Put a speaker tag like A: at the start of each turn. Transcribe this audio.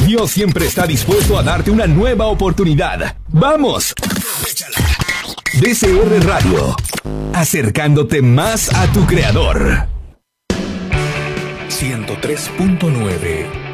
A: Dios siempre está dispuesto a darte una nueva oportunidad. ¡Vamos! DCR Radio, acercándote más a tu creador.
B: 103.9